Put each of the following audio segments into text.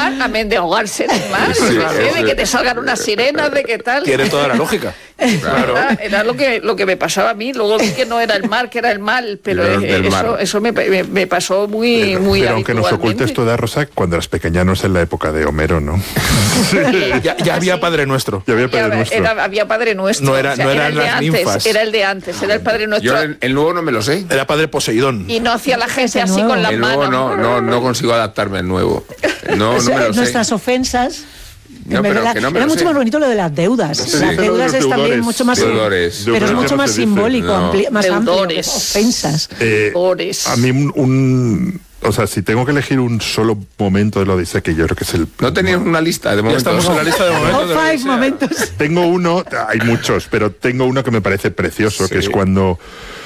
mar, amén de ahogarse en el mar, de que te salgan unas sirenas, de qué tal. Tiene toda la lógica. Claro. Era lo que me pasaba a mí. Luego vi que no era el mar, que era el mal, pero eso me pasó muy pero aunque nos ocultes toda, Rosa, cuando eras pequeña no es en la época de Homero, ¿no? ya había Padre Nuestro. Había Padre Nuestro. No eran las ninfas. Era el de antes, era el Padre Nuestro. Yo el nuevo no me lo sé. Era Padre Poseidón. Y no hacía la gente así con las manos. El nuevo no consigo adaptarme al nuevo. No me lo sé. Nuestras ofensas... No, era mucho más bonito lo de las deudas. Sí, las deudas es también mucho más... Deudores. Pero es mucho más simbólico, más amplio. Ofensas. A mí o sea, si tengo que elegir un solo momento de la Odisea, que yo creo que es el... No teníamos una lista de momentos. Ya estamos en la lista de momentos. Momentos. Tengo uno, hay muchos, pero tengo uno que me parece precioso, que es cuando...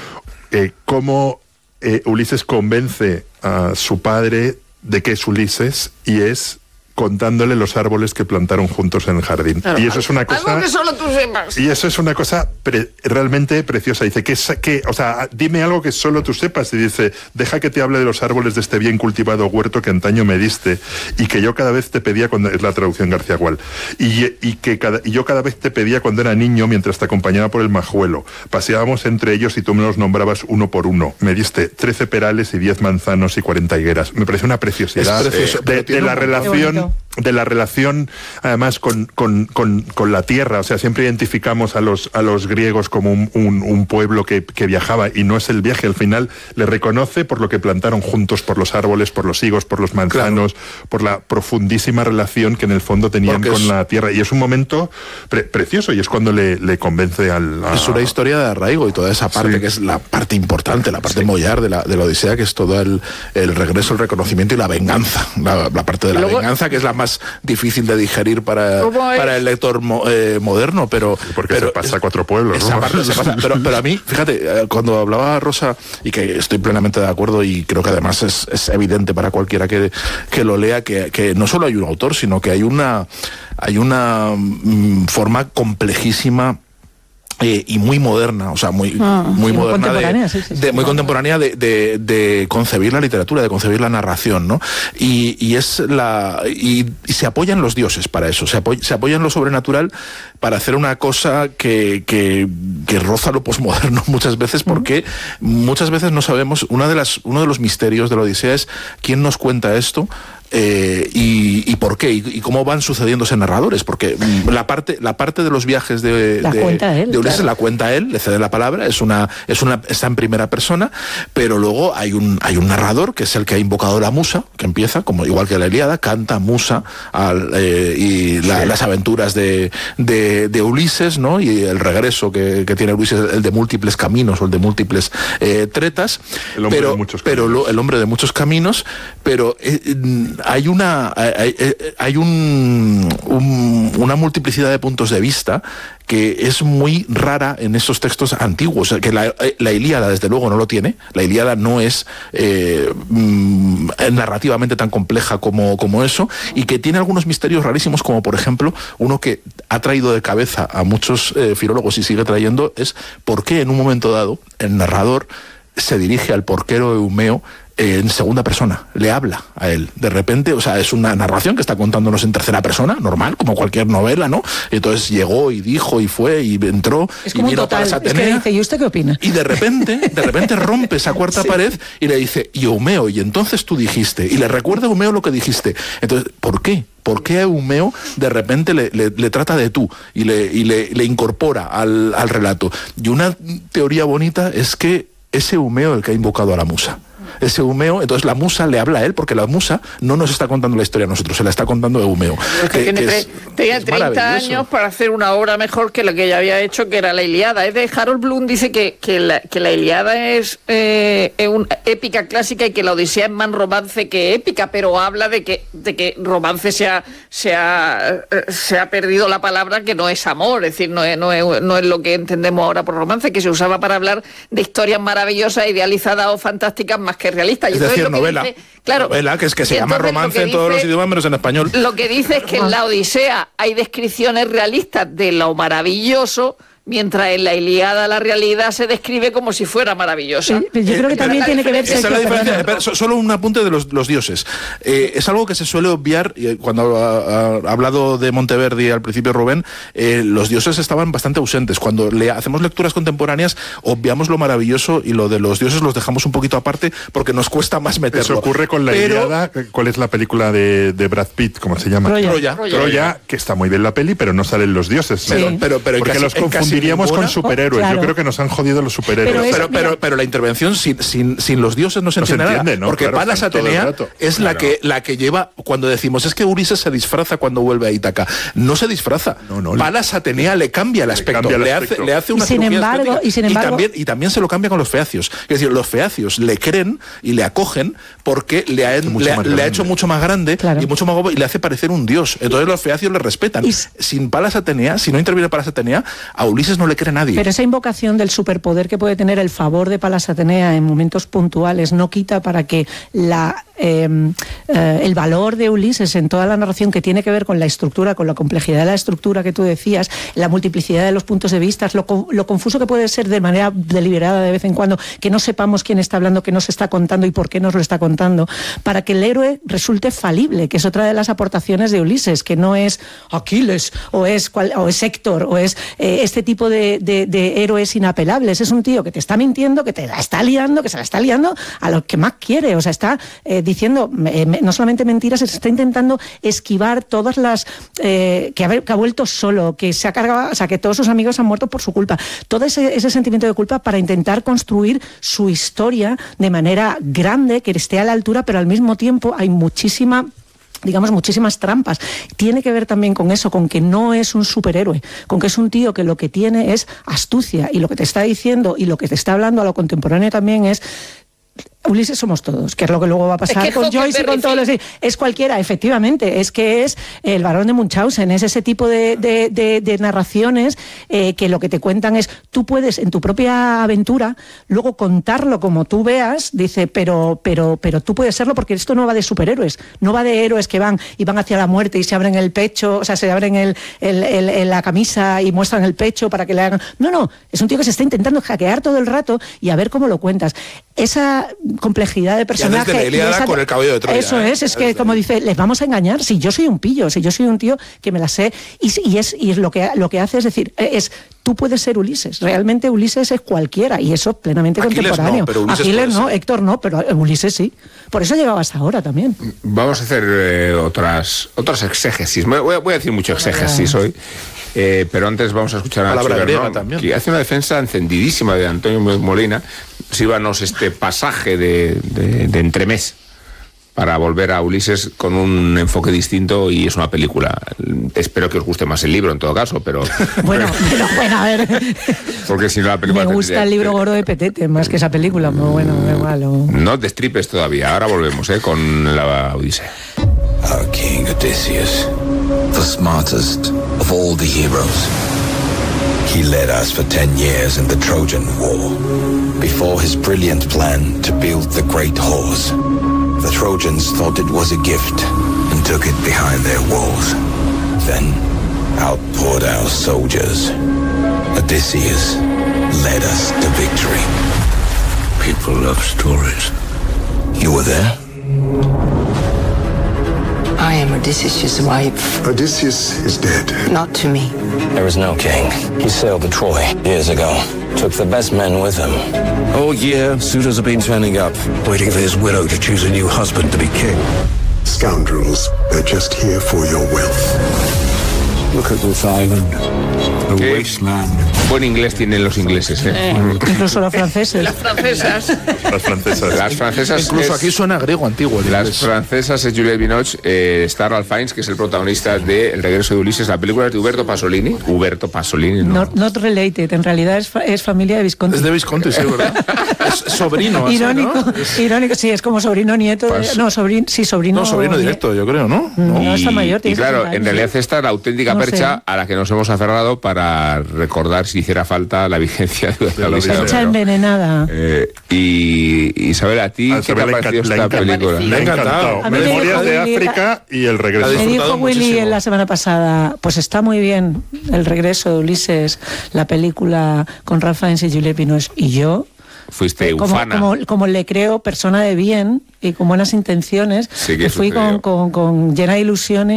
cómo Ulises convence a su padre de que es Ulises y es contándole los árboles que plantaron juntos en el jardín. Claro, y eso es una cosa... Algo que solo tú sepas. Y eso es una cosa realmente preciosa. Dice, o sea, dime algo que solo tú sepas. Y dice, deja que te hable de los árboles de este bien cultivado huerto que antaño me diste y que yo cada vez te pedía cuando... Es la traducción García Gual. Y yo cada vez te pedía cuando era niño mientras te acompañaba por el majuelo. Paseábamos entre ellos y tú me los nombrabas uno por uno. Me diste 13 perales y 10 manzanos y 40 higueras. Me parece una preciosidad de la relación... De la relación, además, con la tierra. O sea, siempre identificamos a los griegos como un pueblo que viajaba, y no es el viaje. Al final le reconoce por lo que plantaron juntos, por los árboles, por los higos, por los manzanos, por la profundísima relación que en el fondo tenían con la tierra. Y es un momento precioso, y es cuando le convence al... Es una historia de arraigo, y toda esa parte que es la parte importante, la parte mollar de la Odisea, que es todo el regreso, el reconocimiento y la venganza. La parte de la venganza, que es la más difícil de digerir para el lector moderno, pero se pasa a 4 pueblos, esa ¿no? parte se pasa. Pero a mí, fíjate, cuando hablaba Rosa, y que estoy plenamente de acuerdo, y creo que además es evidente para cualquiera que lo lea, que no solo hay un autor, sino que hay una forma complejísima y muy moderna, o sea, muy moderna, muy contemporánea de concebir la literatura, de concebir la narración, ¿no? Y se apoyan los dioses para eso, se apoyan lo sobrenatural para hacer una cosa que roza lo posmoderno muchas veces, porque muchas veces no sabemos. Uno de los misterios de la Odisea es quién nos cuenta esto. Y por qué y cómo van sucediéndose narradores, porque la parte de los viajes de Ulises la cuenta él, le cede la palabra, está en primera persona, pero luego hay un narrador que es el que ha invocado la musa, que empieza, como igual que la Ilíada, canta musa las aventuras de Ulises, ¿no? Y el regreso que tiene Ulises, el de múltiples caminos o el de múltiples tretas, el hombre de muchos caminos, pero hay una multiplicidad de puntos de vista que es muy rara en estos textos antiguos, que la Ilíada desde luego no lo tiene. La Ilíada no es narrativamente tan compleja como eso, y que tiene algunos misterios rarísimos, como por ejemplo uno que ha traído de cabeza a muchos filólogos y sigue trayendo, es por qué en un momento dado el narrador se dirige al porquero Eumeo en segunda persona, le habla a él. De repente, o sea, es una narración que está contándonos en tercera persona, normal, como cualquier novela, ¿no? Y entonces llegó y dijo y fue y entró es como y vino total, para Atenea. Es que dice, ¿y usted qué opina? Y de repente rompe esa cuarta pared y le dice, y Eumeo, y entonces tú dijiste, y le recuerda a Eumeo lo que dijiste. Entonces, ¿por qué? ¿Por qué a Eumeo de repente le trata de tú y le incorpora al relato? Y una teoría bonita es que es Eumeo el que ha invocado a la musa. Ese Eumeo, entonces la musa le habla a él, porque la musa no nos está contando la historia a nosotros, se la está contando Eumeo. Tenía 30 años para hacer una obra mejor que la que ya había hecho, que era la Ilíada. Es de Harold Bloom, dice que la Ilíada es una épica clásica y que la Odisea es más romance que épica, pero habla de que romance se ha perdido la palabra, que no es amor, es decir, no es lo que entendemos ahora por romance, que se usaba para hablar de historias maravillosas, idealizadas o fantásticas, más que realistas. Es decir, novela. Novela, que se llama romance en todos los idiomas menos en español. Lo que dice es que en la Odisea hay descripciones realistas de lo maravilloso, mientras en la Ilíada la realidad se describe como si fuera maravillosa. Yo creo que también tiene que ver... Solo un apunte de los dioses. Es algo que se suele obviar, cuando ha hablado de Monteverdi al principio Rubén, los dioses estaban bastante ausentes. Cuando hacemos lecturas contemporáneas, obviamos lo maravilloso y lo de los dioses los dejamos un poquito aparte porque nos cuesta más meterlo. Eso ocurre con la Ilíada. ¿Cuál es la película de Brad Pitt? ¿Cómo se llama? Troya, que está muy bien la peli, pero no salen los dioses. Sí. Pero porque los confundiríamos con superhéroes. Claro. Yo creo que nos han jodido los superhéroes. Pero la intervención sin los dioses no se entiende nada. ¿No? Porque claro, Palas Atenea es la que lleva, cuando decimos, es que Ulises se disfraza cuando vuelve a Ítaca. No se disfraza. Palas Atenea le cambia el aspecto. Le hace una cirugía estética. Y también se lo cambia con los feacios. Es decir, los feacios le creen y le acogen porque le ha hecho mucho más grande y mucho más guapo y le hace parecer un dios. Entonces los feacios le respetan. Sin Palas Atenea, si no interviene Palas Atenea, a Ulises no le cree nadie. Pero esa invocación del superpoder que puede tener el favor de Palas Atenea en momentos puntuales no quita para que el valor de Ulises en toda la narración, que tiene que ver con la estructura, con la complejidad de la estructura que tú decías, la multiplicidad de los puntos de vista, lo confuso que puede ser de manera deliberada de vez en cuando, que no sepamos quién está hablando, qué nos está contando y por qué nos lo está contando, para que el héroe resulte falible, que es otra de las aportaciones de Ulises, que no es Aquiles o es Héctor o es este tipo de héroes inapelables. Es un tío que te está mintiendo, que te la está liando, que se la está liando a lo que más quiere. O sea, está diciendo no solamente mentiras, se está intentando esquivar todas las que ha vuelto solo, que se ha cargado, o sea, que todos sus amigos han muerto por su culpa. Todo ese sentimiento de culpa para intentar construir su historia de manera grande, que esté a la altura, pero al mismo tiempo hay muchísimas trampas. Tiene que ver también con eso, con que no es un superhéroe, con que es un tío que lo que tiene es astucia, y lo que te está diciendo y lo que te está hablando a lo contemporáneo también es: Ulises somos todos, que es lo que luego va a pasar con Joyce y con todos los... Es cualquiera, efectivamente, es que es el Barón de Munchausen, es ese tipo de narraciones que lo que te cuentan es, tú puedes en tu propia aventura luego contarlo como tú veas, dice, pero tú puedes serlo, porque esto no va de superhéroes, no va de héroes que van hacia la muerte y se abren el pecho, o sea, se abren la camisa y muestran el pecho para que le hagan... No, es un tío que se está intentando hackear todo el rato y a ver cómo lo cuentas. Esa complejidad de personaje. Ya desde la Ilíada con el caballo de Troya. Eso es que como dice, les vamos a engañar, si yo soy un pillo, si yo soy un tío que me la sé, y lo que hace es decir, tú puedes ser Ulises, realmente Ulises es cualquiera, y eso plenamente Aquiles contemporáneo. Aquiles no, Héctor no, pero Ulises sí. Por eso llegaba hasta ahora también. Vamos a hacer otras exégesis. Voy a decir mucho exégesis hoy. Pero antes vamos a escuchar a Nacho Ibernón, que hace una defensa encendidísima de Antonio Molina. Síbanos este pasaje de entremés para volver a Ulises con un enfoque distinto, y es una película. Espero que os guste más el libro, en todo caso, pero... bueno, a ver... Porque si no, la película... Me gusta el libro gordo de Petete, más que esa película, pero bueno, muy malo. No destripes todavía, ahora volvemos con la Odisea. Our king Odysseus, the smartest of all the heroes. He led us for 10 years in the Trojan War, before his brilliant plan to build the great horse. The Trojans thought it was a gift and took it behind their walls. Then out poured our soldiers. Odysseus led us to victory. People love stories. You were there? I am Odysseus' wife. Odysseus is dead. Not to me. There is no king. He sailed to Troy years ago. Took the best men with him. All year, suitors have been turning up, waiting for his widow to choose a new husband to be king. Scoundrels, they're just here for your wealth. Look at this island. A wasteland. Buen inglés tienen los ingleses, Incluso los franceses. Las francesas. Las francesas. Incluso aquí suena griego antiguo. Las francesas es Juliette Binoche, está Ralph Fiennes, que es el protagonista de El regreso de Ulises. La película es de Uberto Pasolini. No. Not related, en realidad es familia de Visconti. Es de Visconti, sí, ¿verdad? Es sobrino. Irónico, irónico, sí, es como sobrino nieto. Sobrino. No, sobrino directo, yo creo, ¿no? No está mayor. Y claro, en realidad esta es la auténtica percha a la que nos hemos aferrado para recordar, si hiciera falta, la vigencia de la percha envenenada. Y Isabel, ¿a ti qué te ha parecido esta película? Le ha encantado. Memorias de África y El regreso. Me dijo Willy la semana pasada, pues está muy bien El regreso de Ulises, la película con Ralph Fiennes y Juliette Binoche, y yo fuiste ufana. Como le creo persona de bien y con buenas intenciones, que fui con llena de ilusiones